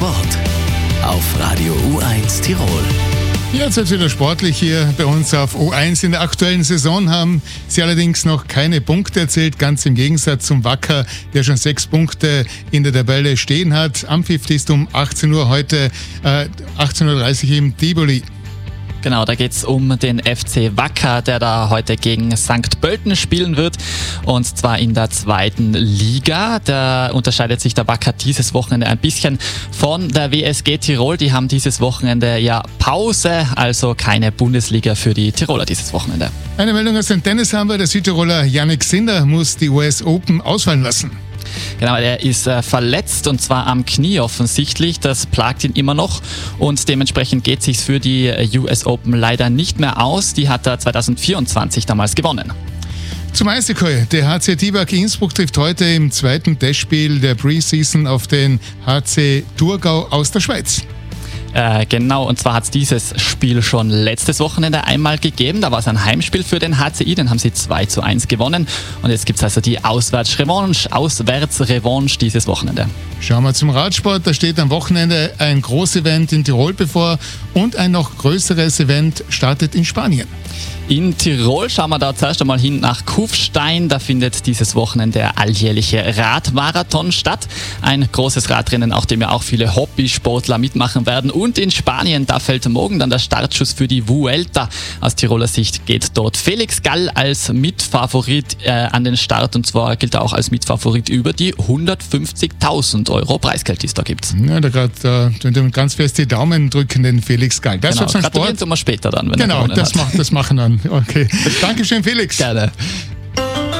Sport auf Radio U1 Tirol. Jetzt wird es wieder sportlich hier bei uns auf U1. In der aktuellen Saison haben sie allerdings noch keine Punkte erzielt, ganz im Gegensatz zum Wacker, der schon 6 Punkte in der Tabelle stehen hat. Ampfiff ist um 18 Uhr heute, 18.30 Uhr im Tivoli. Genau, da geht's um den FC Wacker, der da heute gegen St. Pölten spielen wird, und zwar in der 2. Liga. Da unterscheidet sich der Wacker dieses Wochenende ein bisschen von der WSG Tirol. Die haben dieses Wochenende ja Pause, also keine Bundesliga für die Tiroler dieses Wochenende. Eine Meldung aus dem Tennis haben wir. Der Südtiroler Jannik Sinner muss die US Open ausfallen lassen. Genau, er ist verletzt, und zwar am Knie offensichtlich. Das plagt ihn immer noch, und dementsprechend geht es sich für die US Open leider nicht mehr aus. Die hat er 2024 damals gewonnen. Zum Eishockey. Der HC Tibak Innsbruck trifft heute im 2. Testspiel der Preseason auf den HC Thurgau aus der Schweiz. Genau, und zwar hat es dieses Spiel schon letztes Wochenende einmal gegeben. Da war es ein Heimspiel für den HCI, den haben sie 2:1 gewonnen. Und jetzt gibt es also die Auswärtsrevanche dieses Wochenende. Schauen wir zum Radsport. Da steht am Wochenende ein Großevent in Tirol bevor, und ein noch größeres Event startet in Spanien. In Tirol schauen wir da zuerst einmal hin nach Kufstein. Da findet dieses Wochenende der alljährliche Radmarathon statt. Ein großes Radrennen, auf dem ja auch viele Hobbysportler mitmachen werden. Und in Spanien, da fällt morgen dann der Startschuss für die Vuelta. Aus Tiroler Sicht geht dort Felix Gall als Mitfavorit an den Start. Und zwar gilt er auch als Mitfavorit über die 150.000 Euro Preisgeld, die es da gibt. Ja, da gerade ganz fest die Daumen drücken, den Felix Gall. Das genau, ist Sport. Gratulieren wir später dann, wenn genau, er gewonnen hat. Das machen wir dann. Okay. Dankeschön, Felix. Gerne.